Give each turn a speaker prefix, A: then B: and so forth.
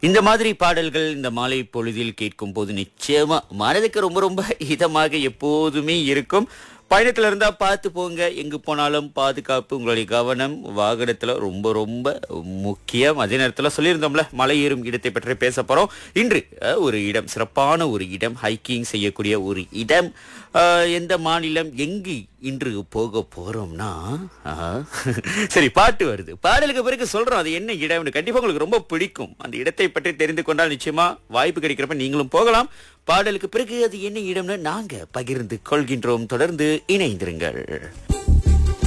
A: இந்த மாதிரி பாடல்கள் இந்த மாலை பொழுதில் கேட்கும் போது நிச்சயமா மனதுக்கு ரொம்ப ரொம்ப இதமாக எப்போதுமே இருக்கும். பயணத்துல இருந்தா பார்த்து போங்க. எங்கு போனாலும் பாதுகாப்பு, உங்களுடைய கவனம் வாகனத்துல ரொம்ப ரொம்ப முக்கியம். அதே நேரத்துல சொல்லியிருந்தோம்ல, மலை ஏறும் இடத்தை பற்றி பேச போறோம். இன்று ஒரு இடம், சிறப்பான ஒரு இடம், ஹைக்கிங் செய்யக்கூடிய ஒரு இடம். எந்த மாநிலம், எங்கு இன்று போக போறோம்னா, சரி பாட்டு வருது, பாடலுக்கு பிறகு சொல்றோம் அது என்ன இடம்னு. கண்டிப்பா உங்களுக்கு ரொம்ப பிடிக்கும். அந்த இடத்தை பற்றி தெரிந்து கொண்டால் நிச்சயமா வாய்ப்பு கிடைக்கிறப்ப நீங்களும் போகலாம். பாடலுக்கு பிறகு அது என்ன இடம்னு நாங்க பகிர்ந்து கொள்கின்றோம். தொடர்ந்து இணைந்திருங்கள்.